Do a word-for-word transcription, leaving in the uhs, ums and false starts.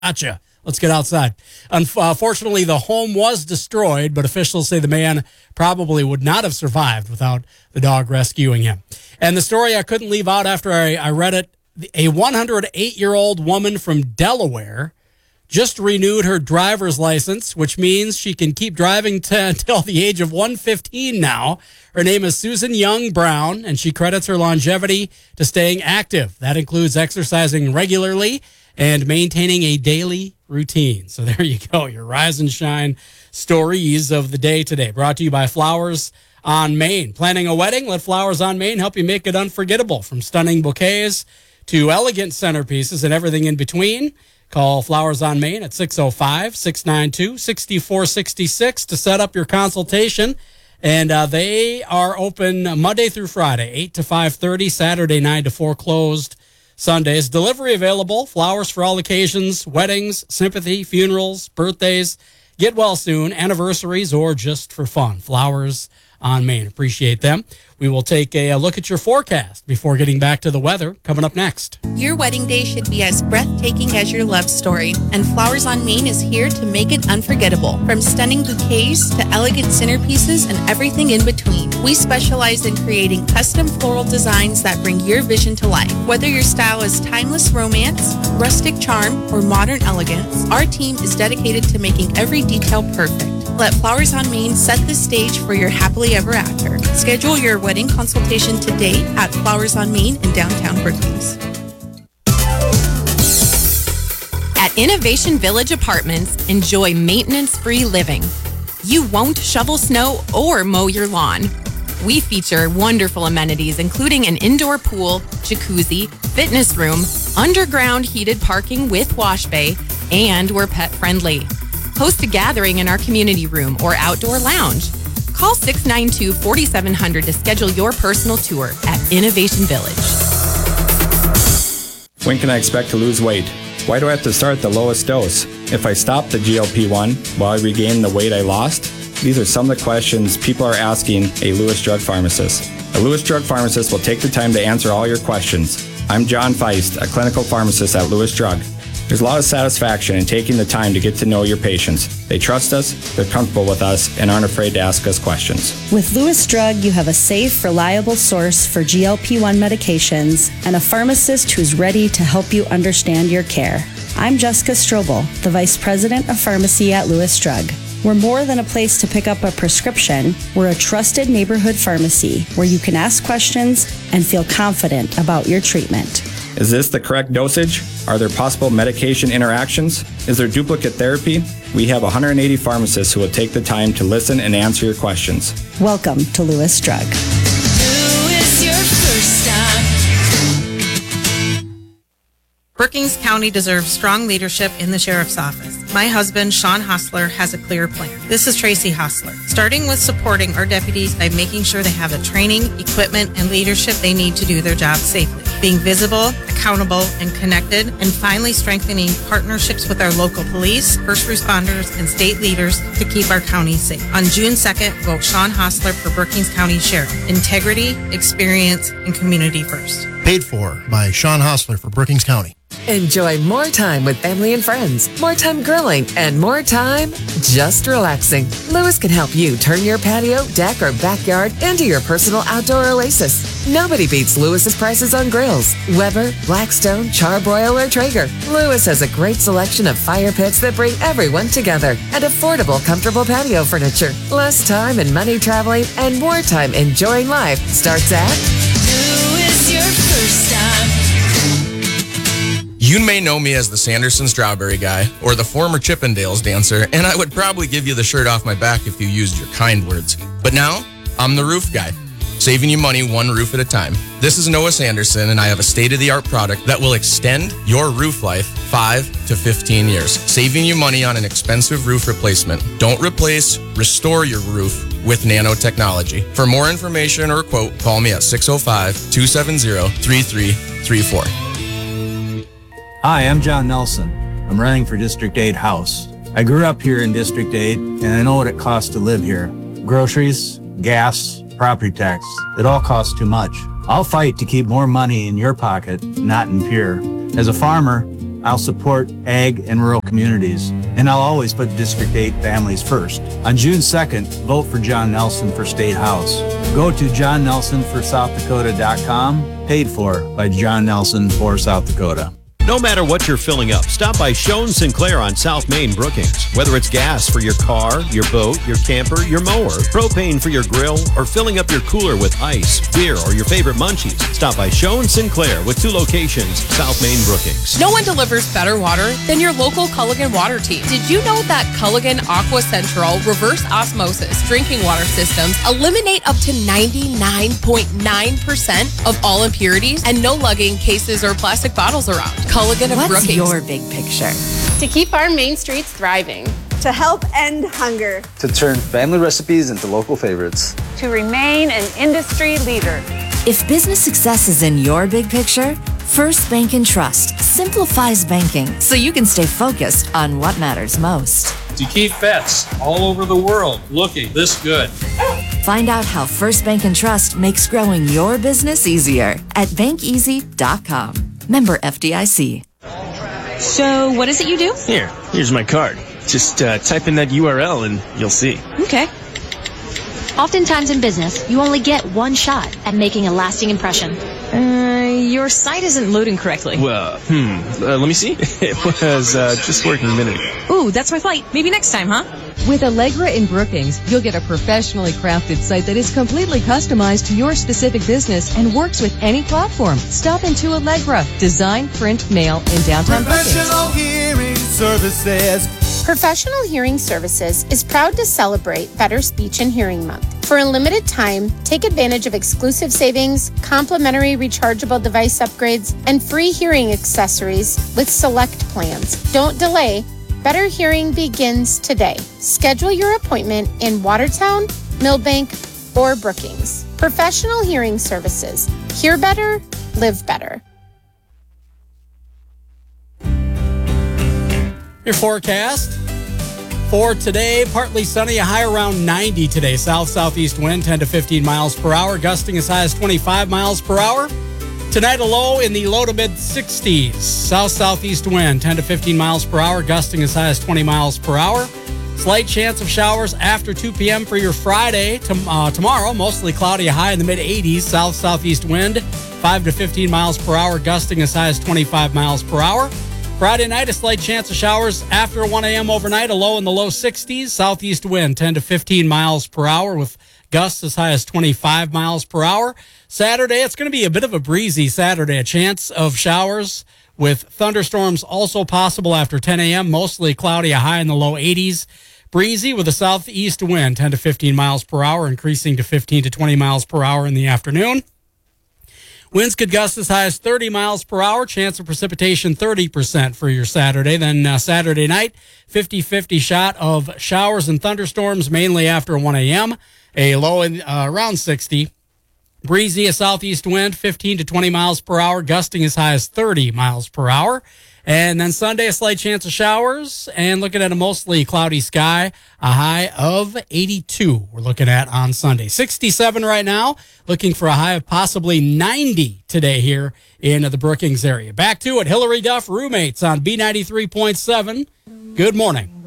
Gotcha. Let's get outside. Unfortunately, the home was destroyed, but officials say the man probably would not have survived without the dog rescuing him. And the story I couldn't leave out after I, I read it, a one hundred eight-year-old woman from Delaware just renewed her driver's license, which means she can keep driving to, until the age of one fifteen now. Her name is Susan Young Brown, and she credits her longevity to staying active. That includes exercising regularly and maintaining a daily routine. So there you go, your rise and shine stories of the day today. Brought to you by Flowers on Main. Planning a wedding? Let Flowers on Main help you make it unforgettable. From stunning bouquets to elegant centerpieces and everything in between. Call Flowers on Main at six oh five, six nine two, six four six six to set up your consultation. And uh, they are open Monday through Friday, eight to five thirty, Saturday nine to four, closed Sundays. Delivery available. Flowers for all occasions, weddings, sympathy, funerals, birthdays, get well soon, anniversaries, or just for fun. Flowers on Main. Appreciate them. We will take a look at your forecast before getting back to the weather coming up next. Your wedding day should be as breathtaking as your love story, and Flowers on Main is here to make it unforgettable. From stunning bouquets to elegant centerpieces and everything in between, we specialize in creating custom floral designs that bring your vision to life. Whether your style is timeless romance, rustic charm, or modern elegance, our team is dedicated to making every detail perfect. Let Flowers on Main set the stage for your happily ever after. Schedule your wedding consultation today at Flowers on Main in downtown Brookings. At Innovation Village Apartments, enjoy maintenance-free living. You won't shovel snow or mow your lawn. We feature wonderful amenities, including an indoor pool, jacuzzi, fitness room, underground heated parking with wash bay, and we're pet-friendly. Host a gathering in our community room or outdoor lounge. Call six nine two, four seven zero zero to schedule your personal tour at Innovation Village. When can I expect to lose weight? Why do I have to start at the lowest dose? If I stop the G L P one, will I regain the weight I lost? These are some of the questions people are asking a Lewis Drug Pharmacist. A Lewis Drug Pharmacist will take the time to answer all your questions. I'm John Feist, a clinical pharmacist at Lewis Drug. There's a lot of satisfaction in taking the time to get to know your patients. They trust us, they're comfortable with us, and aren't afraid to ask us questions. With Lewis Drug, you have a safe, reliable source for G L P one medications and a pharmacist who's ready to help you understand your care. I'm Jessica Strobel, the Vice President of Pharmacy at Lewis Drug. We're more than a place to pick up a prescription. We're a trusted neighborhood pharmacy where you can ask questions and feel confident about your treatment. Is this the correct dosage? Are there possible medication interactions? Is there duplicate therapy? We have one hundred eighty pharmacists who will take the time to listen and answer your questions. Welcome to Lewis Drug. Lewis, your first stop. Brookings County deserves strong leadership in the Sheriff's Office. My husband, Sean Hostler, has a clear plan. This is Tracy Hostler. Starting with supporting our deputies by making sure they have the training, equipment, and leadership they need to do their job safely. Being visible, accountable, and connected, and finally strengthening partnerships with our local police, first responders, and state leaders to keep our county safe. On June second, vote Sean Hostler for Brookings County Sheriff. Integrity, experience, and community first. Paid for by Sean Hostler for Brookings County. Enjoy more time with family and friends, more time grilling, and more time just relaxing. Lewis can help you turn your patio, deck, or backyard into your personal outdoor oasis. Nobody beats Lewis's prices on grills. Weber, Blackstone, Charbroil, or Traeger. Lewis has a great selection of fire pits that bring everyone together and affordable, comfortable patio furniture. Less time and money traveling and more time enjoying life starts at Lewis, your first stop. You may know me as the Sanderson Strawberry Guy or the former Chippendales dancer, and I would probably give you the shirt off my back if you used your kind words. But now, I'm the roof guy, saving you money one roof at a time. This is Noah Sanderson, and I have a state-of-the-art product that will extend your roof life five to fifteen years, saving you money on an expensive roof replacement. Don't replace, restore your roof with nanotechnology. For more information or a quote, call me at six oh five, two seven zero, three three three four. Hi, I'm John Nelson. I'm running for District eight House. I grew up here in District eight, and I know what it costs to live here. Groceries, gas, property tax, it all costs too much. I'll fight to keep more money in your pocket, not in Pierre. As a farmer, I'll support ag and rural communities, and I'll always put District eight families first. On June second, vote for John Nelson for State House. Go to john nelson for south dakota dot com, paid for by John Nelson for South Dakota. No matter what you're filling up, stop by Schoen Sinclair on South Main Brookings. Whether it's gas for your car, your boat, your camper, your mower, propane for your grill, or filling up your cooler with ice, beer, or your favorite munchies, stop by Schoen Sinclair with two locations, South Main Brookings. No one delivers better water than your local Culligan water team. Did you know that Culligan Aqua Central reverse osmosis drinking water systems eliminate up to ninety-nine point nine percent of all impurities and no lugging cases or plastic bottles around? Culligan of What's Brookings. your big picture? To keep our main streets thriving. To help end hunger. To turn family recipes into local favorites. To remain an industry leader. If business success is in your big picture, First Bank and Trust simplifies banking so you can stay focused on what matters most. To keep pets all over the world looking this good. Find out how First Bank and Trust makes growing your business easier at bank easy dot com. Member F D I C. So, what is it you do? Here, here's my card. Just uh, type in that U R L and you'll see. Okay. Oftentimes in business, you only get one shot at making a lasting impression. Uh, your site isn't loading correctly. Well, hmm, uh, let me see. It was uh, just working a minute ago. Ooh, that's my flight. Maybe next time, huh? With Allegra in Brookings, you'll get a professionally crafted site that is completely customized to your specific business and works with any platform. Stop into Allegra. Design, print, mail in downtown Brookings. Professional Hearing Services. Professional Hearing Services is proud to celebrate Better Speech and Hearing Month. For a limited time, take advantage of exclusive savings, complimentary rechargeable device upgrades, and free hearing accessories with select plans. Don't delay. Better Hearing begins today. Schedule your appointment in Watertown, Millbank, or Brookings. Professional Hearing Services. Hear better, live better. Your forecast for today, partly sunny, a high around ninety today. South-southeast wind, ten to fifteen miles per hour, gusting as high as twenty-five miles per hour. Tonight, a low in the low to mid sixties. South-southeast wind, ten to fifteen miles per hour, gusting as high as twenty miles per hour. Slight chance of showers after two p.m. for your Friday. Tom- uh, tomorrow, mostly cloudy, a high in the mid eighties. South-southeast wind, five to fifteen miles per hour, gusting as high as twenty-five miles per hour. Friday night, a slight chance of showers after one a.m. overnight, a low in the low sixties. Southeast wind, ten to fifteen miles per hour with gusts as high as twenty-five miles per hour. Saturday, it's going to be a bit of a breezy Saturday. A chance of showers with thunderstorms also possible after ten a.m. Mostly cloudy, a high in the low eighties. Breezy with a southeast wind, ten to fifteen miles per hour, increasing to fifteen to twenty miles per hour in the afternoon. Winds could gust as high as thirty miles per hour. Chance of precipitation thirty percent for your Saturday. Then uh, Saturday night, fifty-fifty shot of showers and thunderstorms, mainly after one a.m. A low in uh, around sixty. Breezy, a southeast wind, fifteen to twenty miles per hour, gusting as high as thirty miles per hour. And then Sunday, a slight chance of showers, and looking at a mostly cloudy sky, a high of eighty-two we're looking at on Sunday. sixty-seven right now, looking for a high of possibly ninety today here in the Brookings area. Back to it, Hillary Duff, Roommates on B ninety-three point seven. Good morning.